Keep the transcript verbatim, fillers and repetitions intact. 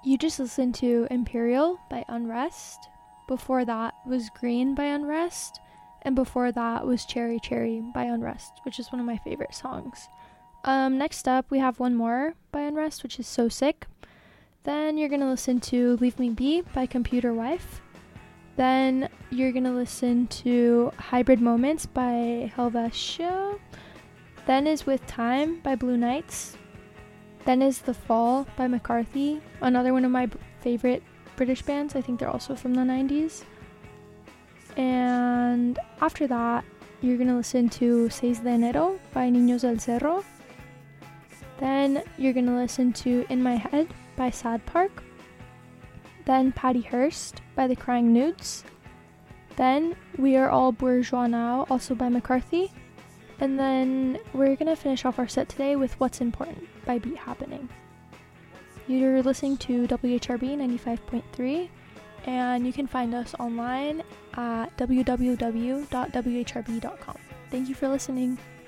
You just listened to Imperial by Unrest. Before that was Green by Unrest. And before that was Cherry Cherry by Unrest, which is one of my favorite songs. Um, next up, we have one more by Unrest, which is So Sick. Then you're going to listen to Leave Me Be by Computer Wife. Then you're going to listen to Hybrid Moments by Helvetia. Then is With Time by Blue Knights. Then is The Fall by McCarthy, another one of my b- favorite British bands. I think they're also from the nineties. And after that, you're going to listen to Seis de Enero by Niños del Cerro. Then you're going to listen to In My Head by Sad Park. Then Patty Hearst by The Crying Nudes. Then We Are All Bourgeois Now, also by McCarthy. And then we're going to finish off our set today with What's Important by Beat Happening. You're listening to W H R B ninety-five point three, and you can find us online at w w w dot w h r b dot com. Thank you for listening.